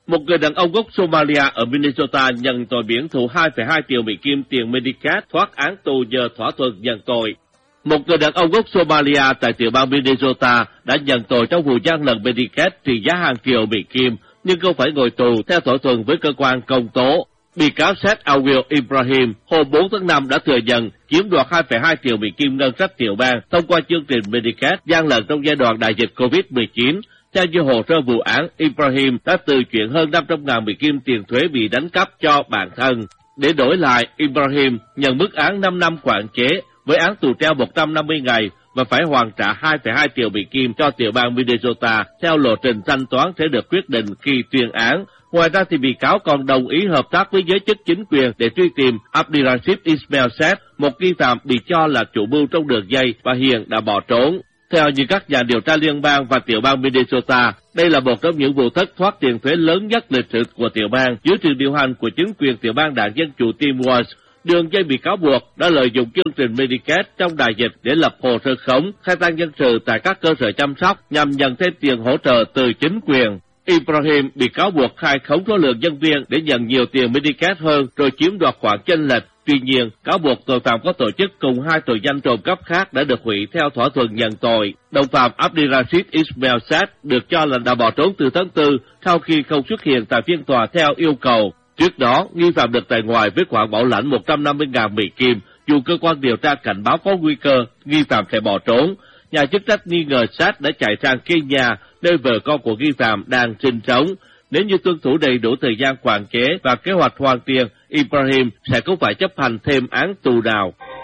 Một người đàn ông gốc Somalia ở Minnesota nhận tội biển thụ 2,2 triệu Mỹ Kim tiền Medicaid thoát án tù nhờ thỏa thuận nhận tội. Một người đàn ông gốc Somalia tại tiểu bang Minnesota đã nhận tội trong vụ gian lận Medicaid trị giá hàng triệu Mỹ Kim, nhưng không phải ngồi tù theo thỏa thuận với cơ quan công tố. Bị cáo Said Awil Ibrahim hôm 4 tháng 5 đã thừa nhận chiếm đoạt 2,2 triệu Mỹ Kim ngân sách tiểu bang thông qua chương trình Medicaid gian lận trong giai đoạn đại dịch COVID-19. Theo như hồ sơ vụ án, Ibrahim đã từ chuyển hơn 500.000 Mỹ Kim tiền thuế bị đánh cắp cho bản thân. Để đổi lại, Ibrahim nhận mức án 5 năm quản chế với án tù treo 150 ngày và phải hoàn trả 2,2 triệu Mỹ Kim cho tiểu bang Minnesota theo lộ trình thanh toán sẽ được quyết định khi tuyên án. Ngoài ra thì bị cáo còn đồng ý hợp tác với giới chức chính quyền để truy tìm Abdirashid Ismail Said, một nghi phạm bị cho là chủ mưu trong đường dây và hiện đã bỏ trốn. Theo như các nhà điều tra liên bang và tiểu bang Minnesota, đây là một trong những vụ thất thoát tiền thuế lớn nhất lịch sử của tiểu bang dưới sự điều hành của chính quyền tiểu bang đảng Dân Chủ Tim Walz. Đường dây bị cáo buộc đã lợi dụng chương trình Medicaid trong đại dịch để lập hồ sơ khống, khai thác nhân sự tại các cơ sở chăm sóc nhằm nhận thêm tiền hỗ trợ từ chính quyền. Ibrahim bị cáo buộc khai khống số lượng nhân viên để nhận nhiều tiền Medicaid hơn rồi chiếm đoạt khoản chênh lệch. Tuy nhiên, cáo buộc tội phạm có tổ chức cùng hai tội danh trộm cắp khác đã được hủy theo thỏa thuận nhận tội. Đồng phạm Abdirashid Ismail Said được cho là đã bỏ trốn từ tháng 4 sau khi không xuất hiện tại phiên tòa theo yêu cầu. Trước đó, nghi phạm được tại ngoại với khoản bảo lãnh 150.000 Mỹ Kim, dù cơ quan điều tra cảnh báo có nguy cơ nghi phạm sẽ bỏ trốn. Nhà chức trách nghi ngờ Said đã chạy sang Kenya, nơi vợ con của nghi phạm đang sinh sống. Nếu như tuân thủ đầy đủ thời gian quản chế và kế hoạch hoàn tiền, Ibrahim sẽ không phải chấp hành thêm án tù nào.